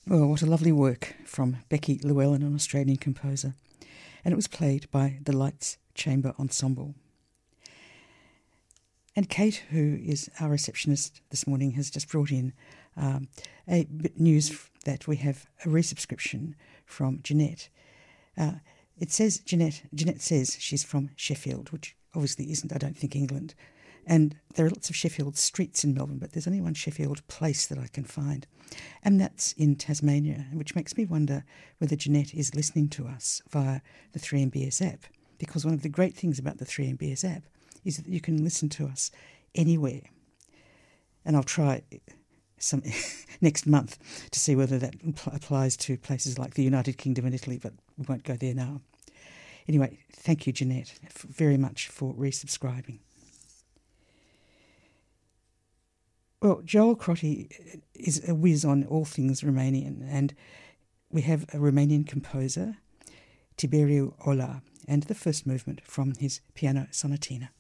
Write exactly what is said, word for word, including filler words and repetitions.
Well, what a lovely work from Becky Llewellyn, an Australian composer. And it was played by the Lights Chamber Ensemble. And Kate, who is our receptionist this morning, has just brought in um, a bit news that we have a resubscription from Jeanette. Uh, it says, Jeanette, Jeanette says she's from Sheffield, which obviously isn't, I don't think, England. And there are lots of Sheffield streets in Melbourne, but there's only one Sheffield place that I can find. And that's in Tasmania, which makes me wonder whether Jeanette is listening to us via the three M B S app. Because one of the great things about the three M B S app is that you can listen to us anywhere. And I'll try some next month to see whether that applies to places like the United Kingdom and Italy, but we won't go there now. Anyway, thank you, Jeanette, very much for resubscribing. Well, Joel Crotty is a whiz on all things Romanian, and we have a Romanian composer, Tiberiu Ola, and the first movement from his piano sonatina.